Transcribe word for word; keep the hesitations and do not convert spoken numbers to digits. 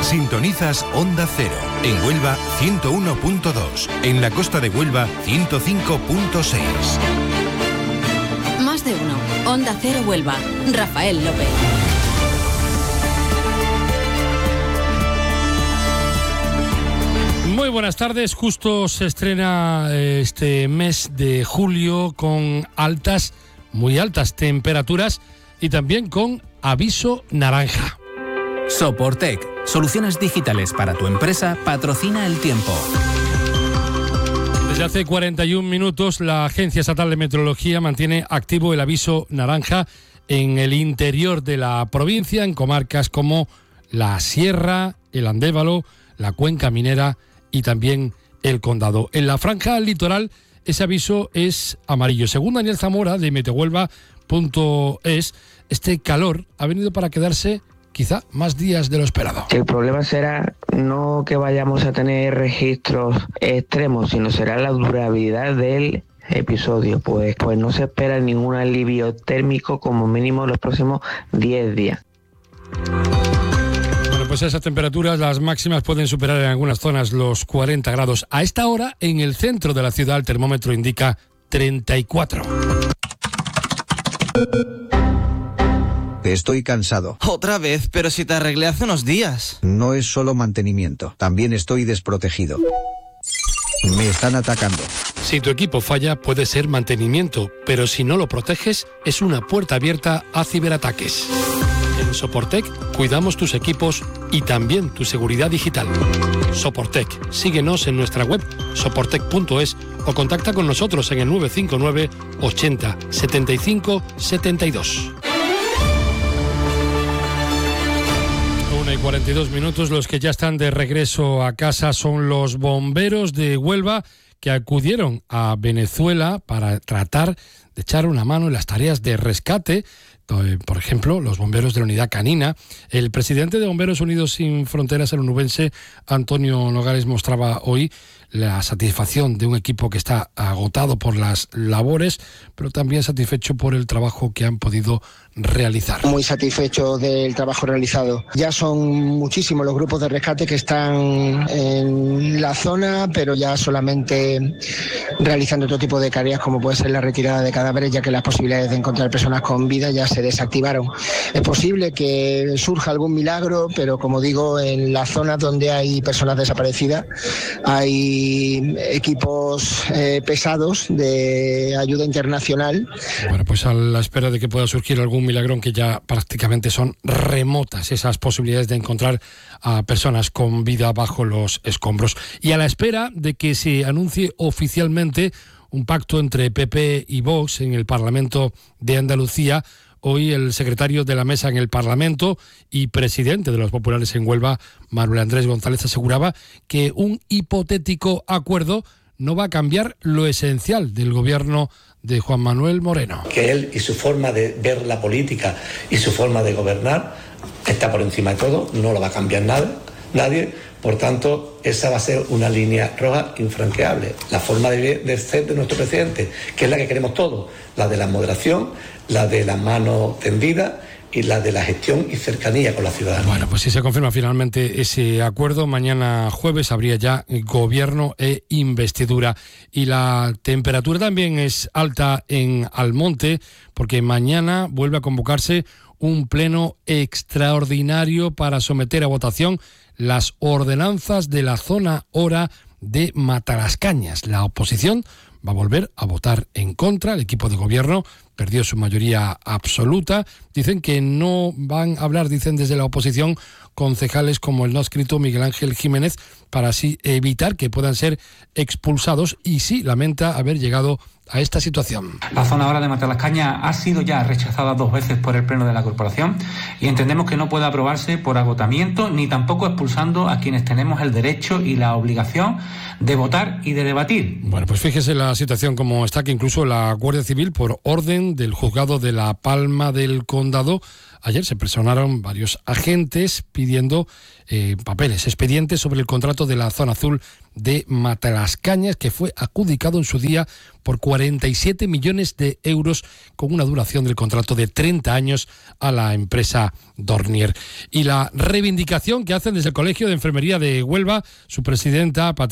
Sintonizas Onda Cero. En Huelva, ciento uno punto dos. En la costa de Huelva, ciento cinco punto seis. Más de uno. Onda Cero Huelva. Rafael López. Muy buenas tardes. Justo se estrena este mes de julio con altas, muy altas temperaturas y también con aviso naranja. Soportec, soluciones digitales para tu empresa, patrocina el tiempo. Desde hace cuarenta y un minutos la Agencia Estatal de Meteorología mantiene activo el aviso naranja en el interior de la provincia, en comarcas como la Sierra, el Andévalo, la Cuenca Minera y también el Condado. En la franja litoral ese aviso es amarillo. Según Daniel Zamora de meteohuelva punto es, este calor ha venido para quedarse quizá más días de lo esperado. El problema será no que vayamos a tener registros extremos, sino será la durabilidad del episodio. Pues, pues no se espera ningún alivio térmico como mínimo los próximos diez días. Pues a esas temperaturas las máximas pueden superar en algunas zonas los cuarenta grados. A esta hora, en el centro de la ciudad, el termómetro indica treinta y cuatro. Estoy cansado. Otra vez, pero si te arreglé hace unos días. No es solo mantenimiento, también estoy desprotegido. Me están atacando. Si tu equipo falla, puede ser mantenimiento, pero si no lo proteges, es una puerta abierta a ciberataques. En Soportec cuidamos tus equipos y también tu seguridad digital. Soportec, síguenos en nuestra web soportec punto es o contacta con nosotros en el nueve cinco nueve ochenta setenta y cinco setenta y dos. una y cuarenta y dos minutos, los que ya están de regreso a casa son los bomberos de Huelva que acudieron a Venezuela para tratar de echar una mano en las tareas de rescate. Por ejemplo, los bomberos de la unidad canina. El presidente de Bomberos Unidos Sin Fronteras, el onubense Antonio Nogales, mostraba hoy la satisfacción de un equipo que está agotado por las labores, pero también satisfecho por el trabajo que han podido realizar. Muy satisfecho del trabajo realizado. Ya son muchísimos los grupos de rescate que están en la zona, pero ya solamente realizando otro tipo de tareas como puede ser la retirada de cadáveres, ya que las posibilidades de encontrar personas con vida ya se desactivaron. Es posible que surja algún milagro, pero como digo, en las zonas donde hay personas desaparecidas hay equipos eh, pesados de ayuda internacional. Bueno, pues a la espera de que pueda surgir algún milagrón, que ya prácticamente son remotas esas posibilidades de encontrar a personas con vida bajo los escombros. Y a la espera de que se anuncie oficialmente un pacto entre P P y Vox en el Parlamento de Andalucía. Hoy el secretario de la mesa en el Parlamento y presidente de los populares en Huelva, Manuel Andrés González, aseguraba que un hipotético acuerdo no va a cambiar lo esencial del gobierno de Juan Manuel Moreno. Que él y su forma de ver la política y su forma de gobernar está por encima de todo, no lo va a cambiar nada, nadie. Por tanto, esa va a ser una línea roja infranqueable. La forma de, de ser de nuestro presidente, que es la que queremos todos, la de la moderación, la de la mano tendida y la de la gestión y cercanía con la ciudadanía. Bueno, pues si se confirma finalmente ese acuerdo, mañana jueves habría ya gobierno e investidura. Y la temperatura también es alta en Almonte, porque mañana vuelve a convocarse un pleno extraordinario para someter a votación las ordenanzas de la zona hora de Matalascañas. La oposición va a volver a votar en contra. El equipo de gobierno perdió su mayoría absoluta. Dicen que no van a hablar, dicen desde la oposición, concejales como el no adscrito Miguel Ángel Jiménez, para así evitar que puedan ser expulsados, y sí lamenta haber llegado a esta situación. La zona hora de Matalascañas ha sido ya rechazada dos veces por el Pleno de la Corporación y entendemos que no puede aprobarse por agotamiento ni tampoco expulsando a quienes tenemos el derecho y la obligación de votar y de debatir. Bueno, pues fíjese la situación como está, que incluso la Guardia Civil, por orden delegación del juzgado de La Palma del Condado. Ayer se personaron varios agentes pidiendo eh, papeles, expedientes sobre el contrato de la zona azul de Matalascañas, que fue adjudicado en su día por cuarenta y siete millones de euros, con una duración del contrato de treinta años a la empresa Dornier. Y la reivindicación que hacen desde el Colegio de Enfermería de Huelva, su presidenta,